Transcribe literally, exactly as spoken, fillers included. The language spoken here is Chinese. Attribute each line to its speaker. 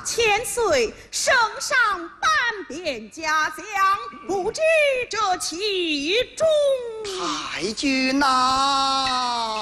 Speaker 1: 千岁，圣上半遍嘉奖，不知这其中。
Speaker 2: 太君呐！